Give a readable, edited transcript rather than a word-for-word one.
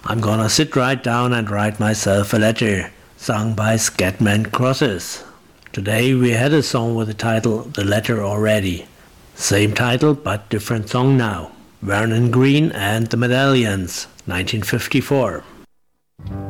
I'm gonna sit right down and write myself a letter, sung by Scatman Crosses. Today we had a song with the title The Letter Already. Same title but different song now. Vernon Green and the Medallions, 1954.